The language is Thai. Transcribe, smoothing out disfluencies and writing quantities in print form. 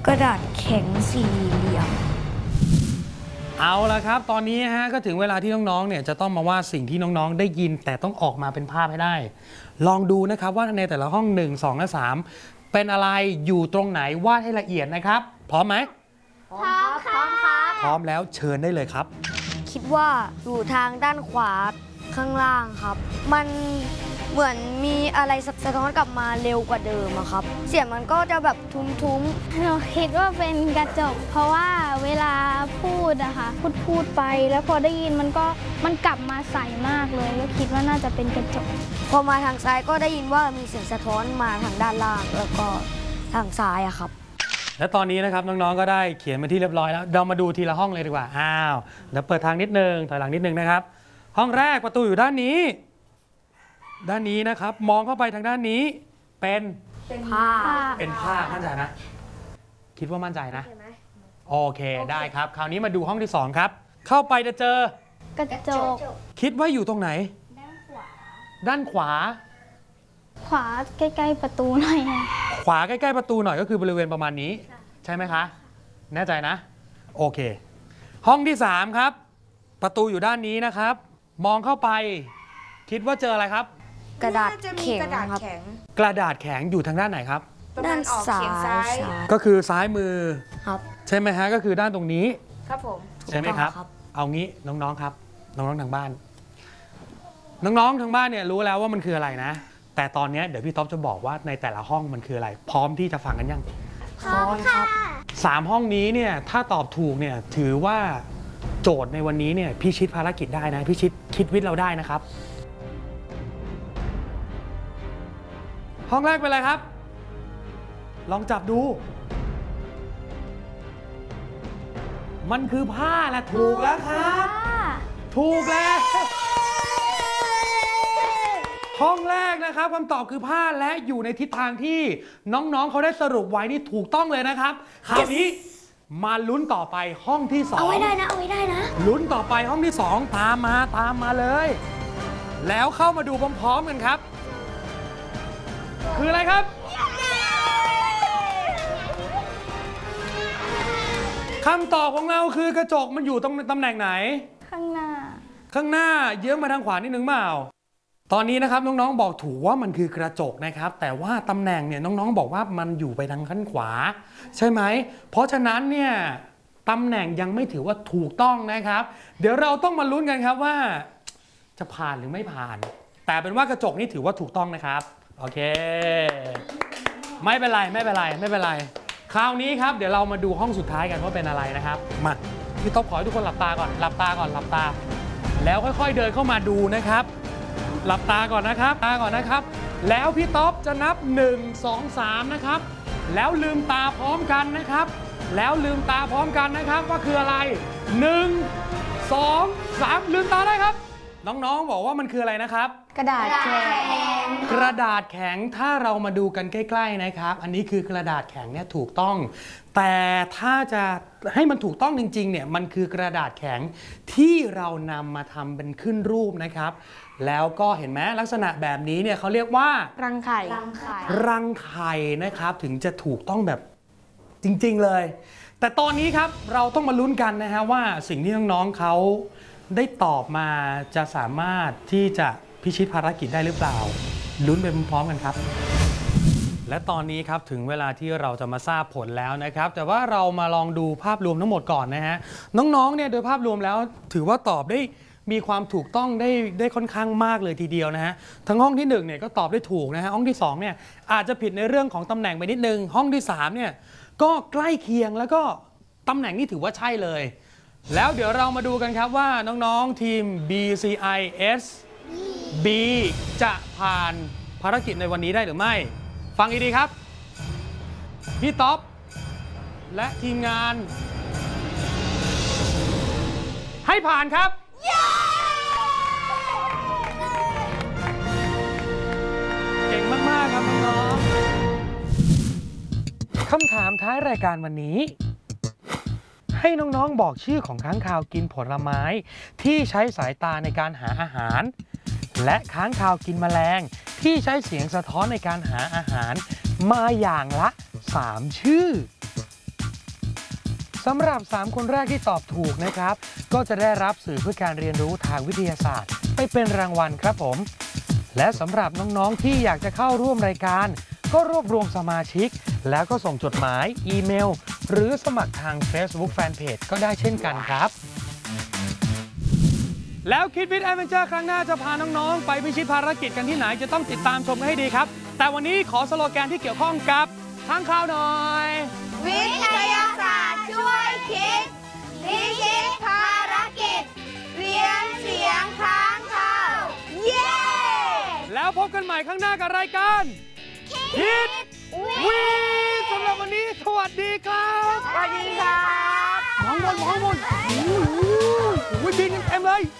กระดาษแข็งสี่เหลี่ยมเอาละครับตอนนี้ฮะก็ถึงเวลาที่น้องๆเนี่ยจะต้องมาวาดสิ่งที่น้องๆได้ยินแต่ต้องออกมาเป็นภาพให้ได้ลองดูนะครับว่าในแต่ละห้อง1 2 และ 3เป็นอะไรอยู่ตรงไหนวาดให้ละเอียดนะครับพร้อมไหมพร้อมครับพร้อมแล้วเชิญได้เลยครับคิดว่าอยู่ทางด้านขวาข้างล่างครับมันเหมือนมีอะไรสะท้อนกลับมาเร็วกว่าเดิมอะครับเสียงมันก็จะแบบทุ้มหนูคิดว่าเป็นกระจกเพราะว่าเวลาพูดอะค่ะพูดไปแล้วพอได้ยินมันกลับมาใสมากเลยก็คิดว่าน่าจะเป็นกระจกพอมาทางซ้ายก็ได้ยินว่ามีเสียงสะท้อนมาทางด้านล่างแล้วก็ทางซ้ายอะครับและตอนนี้นะครับน้องๆก็ได้เขียนมาที่เรียบร้อยแล้วเรามาดูทีละห้องเลยดีกว่าเดี๋ยวเปิดทางนิดนึงถอยหลังนิดนึงนะครับห้องแรกประตูอยู่ด้านนี้นะครับมองเข้าไปทางด้านนี้เป็นผ้ามั่นใจนะคิดว่ามั่นใจนะโอเคได้ครับคราวนี้มาดูห้องที่2ครับเข้าไปจะเจอกระจกคิดว่าอยู่ตรงไหนด้านขวาใกล้ๆประตูหน่อยขวาใกล้ๆประตูหน่อยก็คือบริเวณประมาณนี้ใช่ไหมคะแน่ใจนะโอเคห้องที่3ครับประตูอยู่ด้านนี้นะครับมองเข้าไปคิดว่าเจออะไรครับกระดาษแข็งครับกระดาษแข็งอยู่ทางด้านไหนครับด้านซ้ายก็คือซ้ายมือครับใช่ไหมฮะก็คือด้านตรงนี้ครับผมใช่ไหมครับเอางี้น้องๆครับน้องๆทางบ้านน้องๆทางบ้านเนี่ยรู้แล้วว่ามันคืออะไรนะแต่ตอนนี้เดี๋ยวพี่ท็อปจะบอกว่าในแต่ละห้องมันคืออะไรพร้อมที่จะฟังกันยังพร้อมครับ 3ห้องนี้เนี่ยถ้าตอบถูกเนี่ยถือว่าโจทย์ในวันนี้เนี่ยพิชิตภารกิจได้นะพิชิตคิดวิทย์เราได้นะครับห้องแรกเป็นอะไรครับลองจับดูมันคือผ้าแหละถูกแล้วครับถูกแล้วห้องแรกนะครับคำตอบคือผ้าและอยู่ในทิศทางที่น้องๆเขาได้สรุปไว้นี่ถูกต้องเลยนะครับคราวนี้มาลุ้นต่อไปห้องที่2 เอาไว้ได้นะลุ้นต่อไปห้องที่2ตามมาเลยแล้วเข้ามาดูพร้อมๆกันครับคืออะไรครับคำตอบของเราคือกระจกมันอยู่ตรงตำแหน่งไหนข้างหน้าเยื้องมาทางขวานิดนึงเปล่าตอนนี้นะครับน้องๆบอกถูกว่ามันคือกระจกนะครับแต่ว่าตำแหน่งเนี่ยน้องๆบอกว่ามันอยู่ไปทางข้างขวาใช่ไหมเพราะฉะนั้นเนี่ยตำแหน่งยังไม่ถือว่าถูกต้องนะครับเดี๋ยวเราต้องมาลุ้นกันครับว่าจะผ่านหรือไม่ผ่านแต่เป็นว่ากระจกนี่ถือว่าถูกต้องนะครับโอเคไม่เป็นไรคราวนี้ครับเดี๋ยวเรามาดูห้องสุดท้ายกันว่าเป็นอะไรนะครับมาพี่ต๊อบขอให้ทุกคนหลับตาก่อนหลับตาแล้วค่อยๆเดินเข้ามาดูนะครับหลับตาก่อนนะครับแล้วพี่ต๊อบจะนับ1 2 3นะครับแล้วลืมตาพร้อมกันนะครับว่าคืออะไร1 2 3ลืมตาได้ครับน้องๆบอกว่ามันคืออะไรนะครับกระดาษแข็งถ้าเรามาดูกันใกล้ๆนะครับอันนี้คือกระดาษแข็งเนี่ยถูกต้องแต่ถ้าจะให้มันถูกต้องจริงๆเนี่ยมันคือกระดาษแข็งที่เรานำมาทำเป็นขึ้นรูปนะครับแล้วก็เห็นไหมลักษณะแบบนี้เนี่ยเขาเรียกว่ารังไข่นะครับถึงจะถูกต้องแบบจริงๆเลยแต่ตอนนี้ครับเราต้องมาลุ้นกันนะฮะว่าสิ่งที่น้องๆเขาได้ตอบมาจะสามารถที่จะพิชิตภารกิจได้หรือเปล่าลุ้นไปพร้อมๆกันครับและตอนนี้ครับถึงเวลาที่เราจะมาทราบผลแล้วนะครับแต่ว่าเรามาลองดูภาพรวมทั้งหมดก่อนนะฮะน้องๆเนี่ยโดยภาพรวมแล้วถือว่าตอบได้มีความถูกต้องได้ค่อนข้างมากเลยทีเดียวนะฮะทั้งห้องที่1เนี่ยก็ตอบได้ถูกนะฮะห้องที่2เนี่ยอาจจะผิดในเรื่องของตำแหน่งไปนิดนึงห้องที่3เนี่ยก็ใกล้เคียงแล้วก็ตำแหน่งนี่ถือว่าใช่เลยแล้วเดี๋ยวเรามาดูกันครับว่าน้องๆทีม BCIS B จะผ่านภารกิจในวันนี้ได้หรือไม่ฟังดีๆครับพี่ต๊อบและทีมงานให้ผ่านครับเก่งมากๆครับน้องๆคำถามท้ายรายการวันนี้ให้น้องๆบอกชื่อของค้างคาวกินผลไม้ที่ใช้สายตาในการหาอาหารและค้างคาวกินแมลงที่ใช้เสียงสะท้อนในการหาอาหารมาอย่างละ3ชื่อสำหรับ 3 คนแรกที่ตอบถูกนะครับก็จะได้รับสื่อเพื่อการเรียนรู้ทางวิทยาศาสตร์ไปเป็นรางวัลครับผมและสำหรับน้องๆที่อยากจะเข้าร่วมรายการก็รวบรวมสมาชิกแล้วก็ส่งจดหมายอีเมลหรือสมัครทาง Facebook Fanpage ก็ได้เช่นกันครับแล้วคิดวิทย์แอดเวนเจอร์ครั้งหน้าจะพาน้องๆไปพิชิตภารกิจกันที่ไหนจะต้องติดตามชมกันให้ดีครับแต่วันนี้ขอสโลแกนที่เกี่ยวข้องกับค้างคาวหน่อยวิทยาศาสตร์ช่วยคิดพิชิตภารกิจเรียนเสียงค้างคาวเย้แล้วพบกันใหม่ข้างหน้ากับรายการคิดวิทย์สำหรับวันนี้สวัสดีครับสวัสดีครับมองบนโอ้โหบินเต็มเลย